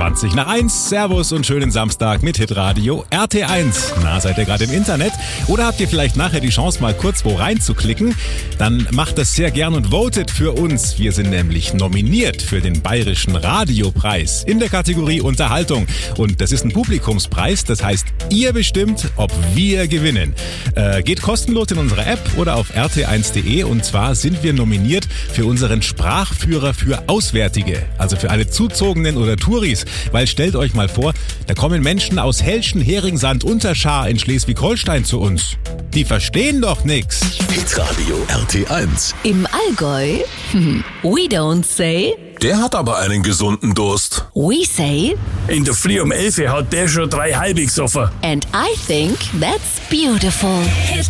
20 nach 1. Servus und schönen Samstag mit Hitradio RT1. Na, seid ihr gerade im Internet? Oder habt ihr vielleicht nachher die Chance, mal kurz wo reinzuklicken? Dann macht das sehr gern und votet für uns. Wir sind nämlich nominiert für den Bayerischen Radiopreis in der Kategorie Unterhaltung. Und das ist ein Publikumspreis, das heißt, ihr bestimmt, ob wir gewinnen. Geht kostenlos in unsere App oder auf rt1.de, und zwar sind wir nominiert für unseren Sprachführer für Auswärtige, also für alle Zuzogenen oder Touris. Weil stellt euch mal vor, da kommen Menschen aus Helschen, Heringsand, Unterschar in Schleswig-Holstein zu uns. Die verstehen doch nix. Hitradio RT1. Im Allgäu? We don't say. Der hat aber einen gesunden Durst. We say. In der Früh um 11 hat der schon 3 halbe gesoffen. And I think that's beautiful.